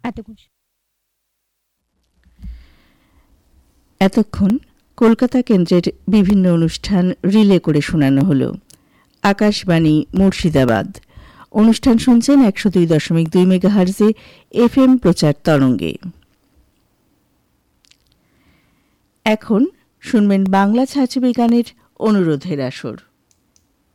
এতক্ষণ কলকাতা কেন্দ্রের বিভিন্ন অনুষ্ঠান রিলে করে শোনানো হলো। আকাশবাণী মুর্শিদাবাদ। অনুষ্ঠান শুনছেন 102.2 মেগাহার্জে এফএম প্রচার তরঙ্গে। এখন শুনবেন বাংলা ছায়াছবি গানের অনুরোধের আসর।